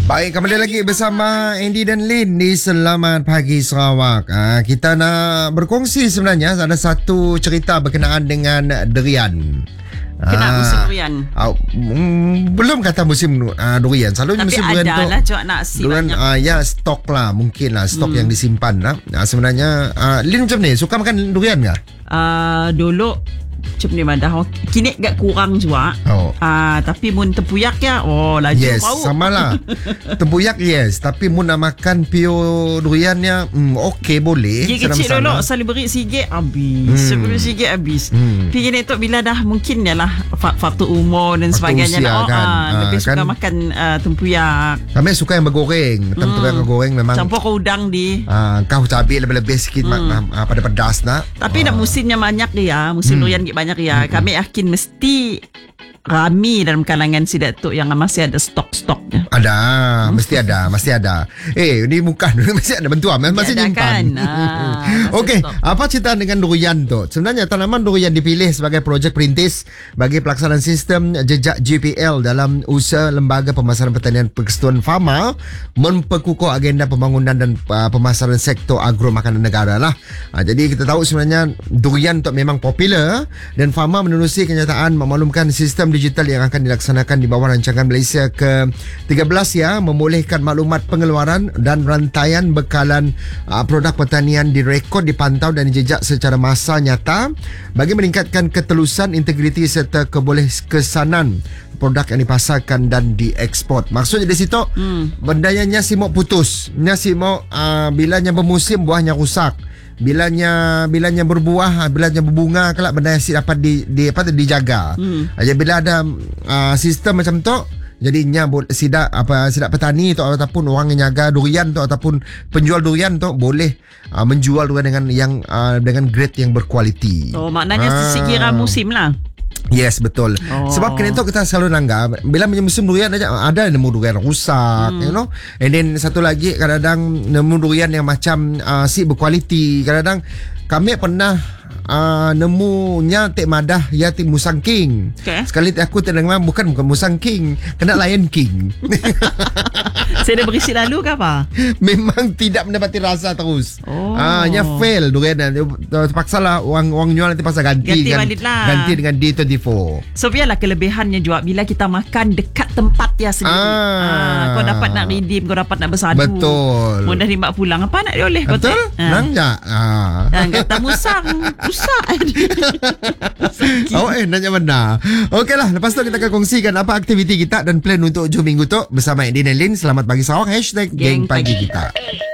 Baik, kembali lagi bersama Andy dan Lin di Selamat Pagi Sarawak. Kita nak berkongsi sebenarnya ada satu cerita berkenaan dengan durian. Kena musim durian. Belum kata musim durian. Selalunya tapi musim durian tu. Tapi ada lah cak nasi durian, banyak. ya stok lah. Mungkin lah stok yang disimpan lah. Sebenarnya Lin macam ni, suka makan durian ke? Dulu macam ni madah. Kini agak kurang juga. Tapi mun tempuyak ya, laju yes, bau. sama lah. Tempuyak yes, tapi mun nak makan pure duriannya okey boleh. Gigi kecil dulu selalu beri sikit habis. Sebelum sikit habis. Tapi kini tu bila dah mungkin lah faktor umur dan sebagainya usia, kan? Lebih suka kan? makan tempuyak. Kami suka yang bergoreng. Tempuyak goreng memang campur ke udang di. Kau cabai lebih-lebih sikit pada pedas nak. Tapi nak musimnya banyak dia. Musim durian banyak ya. Kami yakin mesti rami dalam kalangan si Datuk yang masih ada stok-stoknya. Ada, mesti ada. Ni bukan mesti ada bantuan, masih nyimpan. Okey, apa cerita dengan durian tu? Sebenarnya tanaman durian dipilih sebagai projek perintis bagi pelaksanaan sistem jejak GPL dalam usaha Lembaga Pemasaran Pertanian Persekutuan Fama memperkukuh agenda pembangunan dan pemasaran sektor agro makanan negara lah. Jadi kita tahu sebenarnya durian tu memang popular dan Fama menerusi kenyataan memaklumkan sistem digital yang akan dilaksanakan di bawah rancangan Malaysia ke-13 ya, membolehkan maklumat pengeluaran dan rantaian bekalan produk pertanian direkod, dipantau dan dijejak secara masa nyata bagi meningkatkan ketelusan, integriti serta kebolehkesanan produk yang dipasarkan dan diekspor. Maksudnya di situ bendanya simok putus, simok bilanya bermusim buahnya rusak. Bilanya berbuah, bilanya berbunga, kelak benda yang dapat dijaga. Jadi bila ada sistem macam tu, jadinya sidak petani tu ataupun orang yang jaga durian tu ataupun penjual durian tu boleh menjual durian dengan grade yang berkualiti. Maknanya sekira musim lah. Yes, betul. Sebab kena tu kita selalu nanggap bila musim durian ada nemu durian rusak, you know. And then satu lagi kadang-kadang nemu durian yang macam si berkualiti. Kadang-kadang kami pernah nemunya tek madah ya tek Musang King. Sekali aku terdengar bukan Musang King, kena Lion King. Saya dah berisi lalu ke apa? Memang tidak mendapati rasa terus. Nya fail durian. Terpaksalah orang jual nanti pasal ganti balik lah. Ganti dengan D24. So biarlah kelebihannya juga bila kita makan dekat tempat dia sendiri. Kau dapat nak redeem, kau dapat nak bersadu. Betul. Mudah dimak pulang apa nak dioleh. Betul. Nang ja. Kata musang rusak. Nanya benar. Okeylah, lepas tu kita akan kongsikan apa aktiviti kita dan plan untuk hujung minggu tu bersama Andy dan Lin. Selamat pagi Sarawak #Geng Pagi Kita.